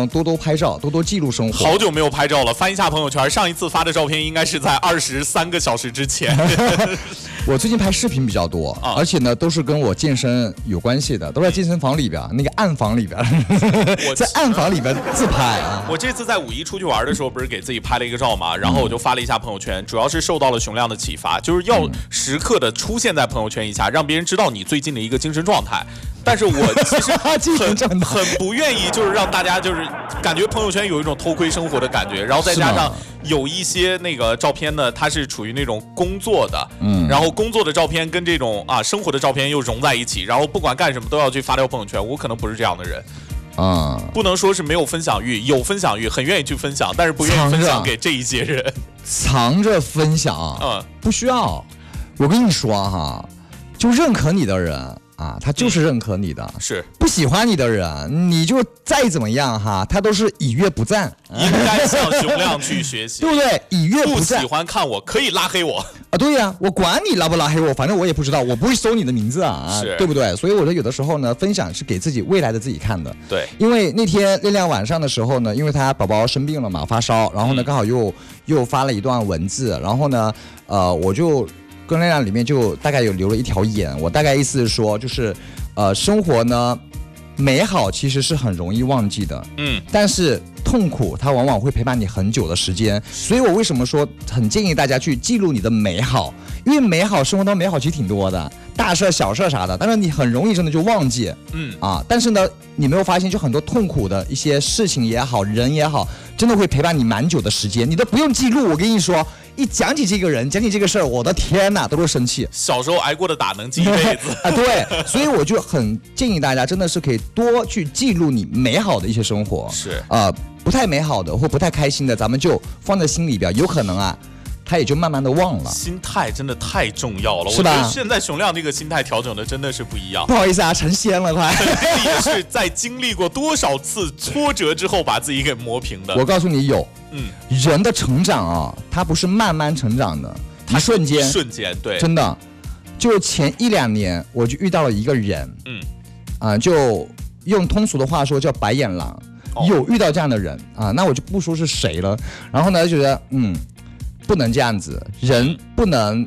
中多多拍照，多多记录生活。 好久没有拍照了，翻一下朋友圈，上一次发的照片应该是在23个小时之前。 我最近拍视频比较多，而且呢都是跟我健身有关系的，都在健身房里边，那个暗房里边，在暗房里边自拍啊。 我这次在5·1出去玩的时候，不是给自己拍了一个照嘛，然后我就发了一下朋友圈，主要是受到了熊亮的启发，就是要时刻的出现在朋友圈一下，让别人知道你最近的一个精神状态。但是我其实很不愿意，就是让大家就是感觉朋友圈有一种偷窥生活的感觉，然后再加上有一些那个照片呢，它是处于那种工作的，然后工作的照片跟这种生活的照片又融在一起，然后不管干什么都要去发条朋友圈，我可能不是这样的人。不能说是没有分享欲，有分享欲，很愿意去分享，但是不愿意分享给这一些人。 藏着分享，不需要。我跟你说哈，就认可你的人他就是认可你的， 是不喜欢你的人，你就再怎么样哈，他都是以阅不赞。 应该向熊亮去学习， 对不对？以阅不赞。 不喜欢看我可以拉黑我对呀，我管你拉不拉黑我，反正我也不知道，我不会搜你的名字对不对？所以我觉得有的时候呢，分享是给自己未来的自己看的。 对， 因为那天亮亮晚上的时候呢，因为他宝宝生病了嘛，发烧，然后呢刚好又发了一段文字，然后呢我就跟亮亮里面就大概有留了一条言，我大概意思是说，就是生活呢美好其实是很容易忘记的，但是痛苦它往往会陪伴你很久的时间，所以我为什么说很建议大家去记录你的美好，因为美好生活当中美好其实挺多的，大事小事啥的，但是你很容易真的就忘记，但是呢你没有发现就很多痛苦的一些事情也好，人也好，真的会陪伴你蛮久的时间，你都不用记录，我跟你说，一讲起这个人，讲起这个事儿，我的天哪，都会生气。 小时候挨过的打能记一辈子对，所以我就很建议大家，真的是可以多去记录你美好的一些生活。 是不太美好的或不太开心的，咱们就放在心里边，有可能他也就慢慢的忘了。 心态真的太重要了， 是吧？ 我觉得现在熊亮这个心态调整的真的是不一样。 不好意思成仙了快。 肯定也是在经历过多少次挫折之后把自己给磨平的。 我告诉你有，人的成长它不是慢慢成长的，一瞬间， 对， 真的。就前1-2年我就遇到了一个人，就用通俗的话说叫白眼狼。有遇到这样的人那我就不说是谁了。然后呢，就觉得不能这样子，人不能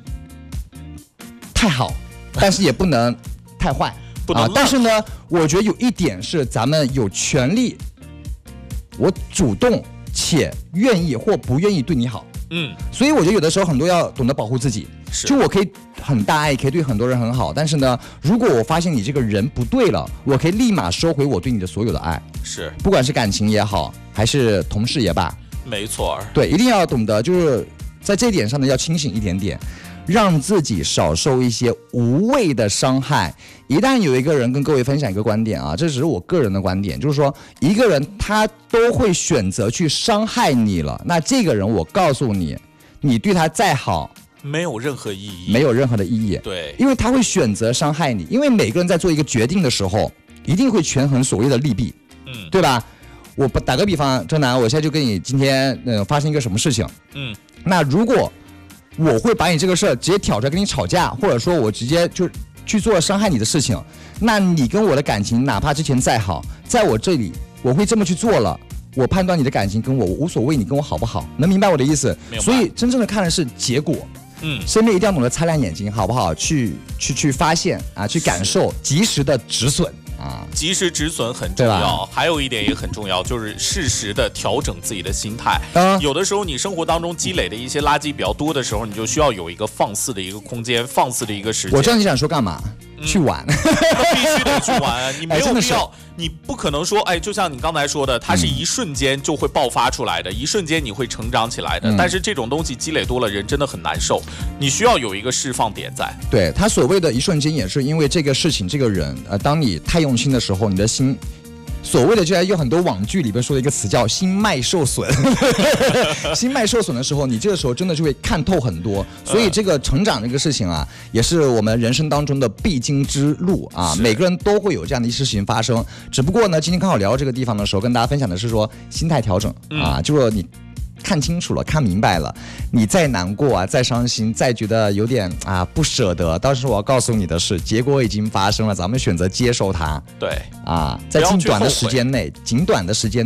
太好，但是也不能太坏， 不能但是呢，我觉得有一点是咱们有权利，我主动且愿意或不愿意对你好。所以我觉得有的时候很多要懂得保护自己。就我可以很大爱，可以对很多人很好，但是呢，如果我发现你这个人不对了，我可以立马收回我对你的所有的爱。 是， 不管是感情也好，还是同事也罢。 没错。 对，一定要懂得，就是在这点上呢，要清醒一点点，让自己少受一些无谓的伤害。一旦有一个人跟各位分享一个观点这只是我个人的观点，就是说一个人他都会选择去伤害你了，那这个人我告诉你，你对他再好没有任何意义， 没有任何的意义。 对， 因为他会选择伤害你，因为每个人在做一个决定的时候一定会权衡所谓的利弊，对吧？我打个比方，郑楠，我现在就跟你今天发生一个什么事情，那如果我会把你这个事儿直接挑出来跟你吵架，或者说我直接就去做伤害你的事情，那你跟我的感情哪怕之前再好，在我这里我会这么去做了，我判断你的感情跟我无所谓，你跟我好不好？能明白我的意思？所以真正的看的是结果。身边一定要懂得擦亮眼睛，好不好？去发现去感受，及时的止损及时止损很重要。还有一点也很重要，就是适时的调整自己的心态。有的时候你生活当中积累的一些垃圾比较多的时候，你就需要有一个放肆的一个空间，放肆的一个时间。 我知道你想说干嘛？去玩。 必须得去玩，你没有必要，你不可能说就像你刚才说的，它是一瞬间就会爆发出来的，一瞬间你会成长起来的。但是这种东西积累多了，人真的很难受，你需要有一个释放点在。 对，他所谓的一瞬间，也是因为这个事情这个人当你太用心的时候，你的心所谓的就有很多网剧里边说的一个词叫心脉受损。心脉受损的时候，你这个时候真的就会看透很多。所以这个成长这个事情也是我们人生当中的必经之路每个人都会有这样的一些事情发生。只不过呢，今天刚好聊到这个地方的时候，跟大家分享的是说心态调整就是你看清楚了，看明白了，你再难过再伤心，再觉得有点不舍得，但是我要告诉你的是，结果已经发生了，咱们选择接受它。 对在尽短的时间内，